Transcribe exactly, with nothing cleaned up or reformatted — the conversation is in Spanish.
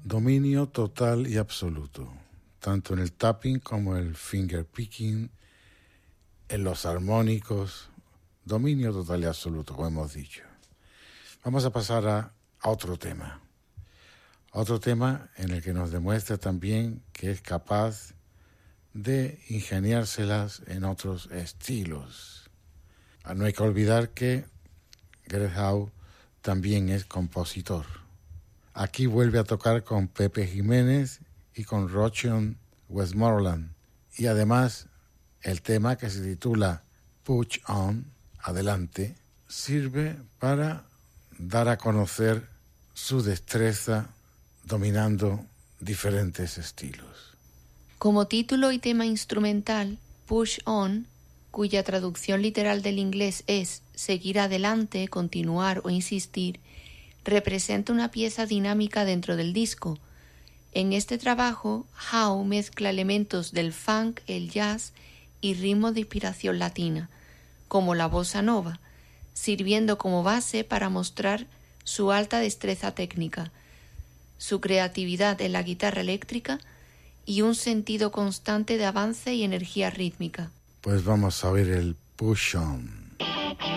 Dominio total y absoluto, tanto en el tapping como el finger picking, en los armónicos, dominio total y absoluto, como hemos dicho. Vamos a pasar a, a otro tema, otro tema en el que nos demuestra también que es capaz de ingeniárselas en otros estilos. No hay que olvidar que Gareth Howe también es compositor. Aquí vuelve a tocar con Pepe Jiménez y con Rochon Westmoreland. Y además el tema, que se titula Push On, adelante, sirve para dar a conocer su destreza dominando diferentes estilos. Como título y tema instrumental, Push On, cuya traducción literal del inglés es seguir adelante, continuar o insistir, representa una pieza dinámica dentro del disco. En este trabajo, Howe mezcla elementos del funk, el jazz y ritmos de inspiración latina, como la bossa nova, sirviendo como base para mostrar su alta destreza técnica, su creatividad en la guitarra eléctrica y un sentido constante de avance y energía rítmica. Pues vamos a ver el Push On.